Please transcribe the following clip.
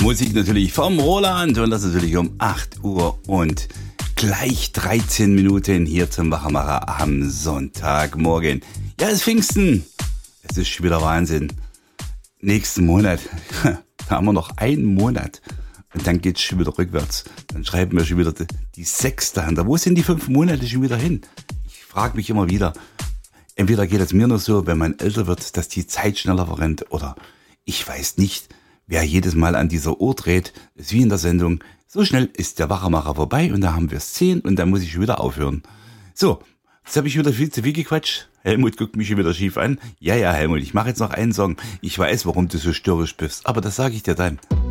Musik natürlich vom Roland und das natürlich um 8 Uhr und gleich 13 Minuten hier zum Wachmacher am Sonntagmorgen. Ja, es ist Pfingsten. Es ist schon wieder Wahnsinn. Nächsten Monat, da haben wir noch einen Monat und dann geht's schon wieder rückwärts. Dann schreiben wir schon wieder die 6. Hand. Wo sind die 5 Monate schon wieder hin? Ich frage mich immer wieder, entweder geht es mir nur so, wenn man älter wird, dass die Zeit schneller verrennt oder ich weiß nicht. Wer jedes Mal an dieser Uhr dreht, ist wie in der Sendung. So schnell ist der Wachermacher vorbei und da haben wir es 10 und dann muss ich schon wieder aufhören. So, jetzt habe ich wieder viel zu viel gequatscht. Helmut guckt mich schon wieder schief an. Ja, Helmut, ich mache jetzt noch einen Song. Ich weiß, warum du so störrisch bist, aber das sage ich dir dann.